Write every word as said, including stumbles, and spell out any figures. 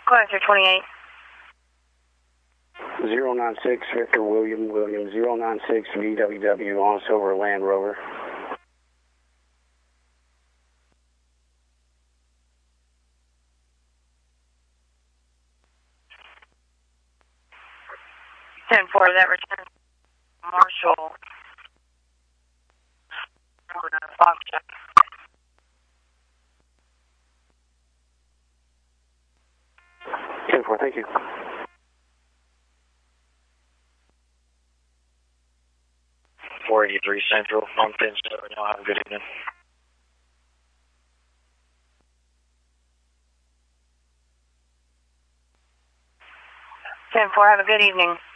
Closer twenty-eight. zero nine six Victor William William zero nine six V W W on Silver Land Rover. ten four, that return Marshall. Box check. ten four, thank you. four eighty-three Central, one ten seven, now have a good evening. ten four, have a good evening.